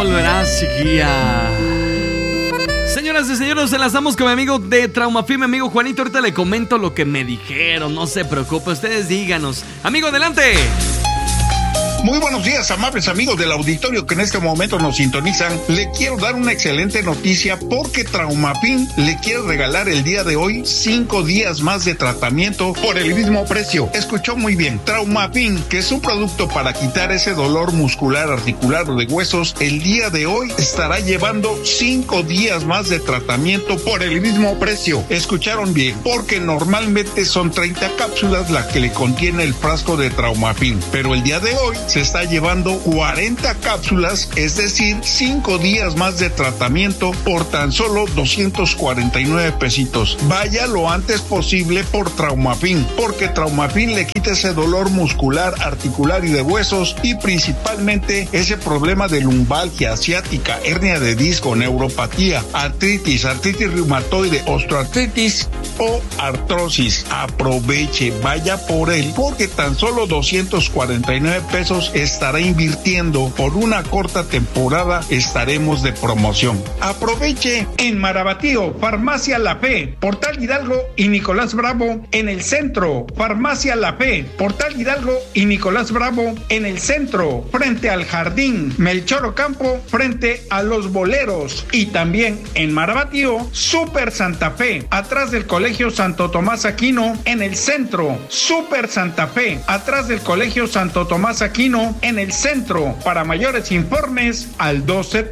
volverás, chiquilla. Señoras y señores, nos enlazamos con mi amigo de TraumaFin, mi amigo Juanito. Ahorita le comento lo que me dijeron, no se preocupe, ustedes díganos. Amigo, adelante. Muy buenos días, amables amigos del auditorio que en este momento nos sintonizan. Le quiero dar una excelente noticia porque TraumaFin le quiere regalar el día de hoy 5 días más de tratamiento por el mismo precio. Escuchó muy bien. TraumaFin, que es un producto para quitar ese dolor muscular, articular o de huesos, el día de hoy estará llevando 5 días más de tratamiento por el mismo precio. Escucharon bien, porque normalmente son 30 cápsulas las que le contiene el frasco de TraumaFin, pero el día de hoy se está llevando 40 cápsulas, es decir, 5 días más de tratamiento por tan solo 249 pesitos. Vaya lo antes posible por TraumaFin, porque TraumaFin le quita ese dolor muscular, articular y de huesos, y principalmente ese problema de lumbalgia, ciática, hernia de disco, neuropatía, artritis reumatoide, osteoartritis o artrosis. Aproveche, vaya por él, porque tan solo 249 pesos estará invirtiendo. Por una corta temporada estaremos de promoción. Aproveche en Marabatío, Farmacia La Fe, Portal Hidalgo y Nicolás Bravo en el centro. Farmacia La Fe, Portal Hidalgo y Nicolás Bravo en el centro, frente al Jardín Melchor Ocampo, frente a Los Boleros. Y también en Marabatío, Super Santa Fe, atrás del Colegio Santo Tomás Aquino en el centro. Super Santa Fe, atrás del Colegio Santo Tomás Aquino en el centro. Para mayores informes al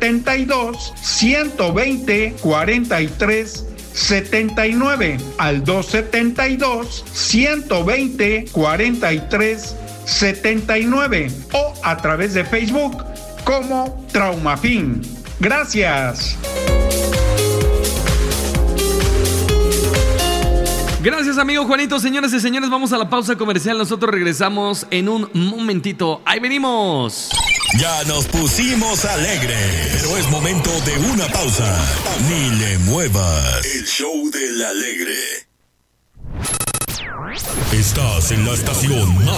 272-120-43-79, al 272-120-43-79 o a través de Facebook como TraumaFin. Gracias. Gracias, amigo Juanito. Señoras y señores, vamos a la pausa comercial. Nosotros regresamos en un momentito. ¡Ahí venimos! Ya nos pusimos alegres, pero es momento de una pausa. Ni le muevas. El show del alegre. Estás en la estación más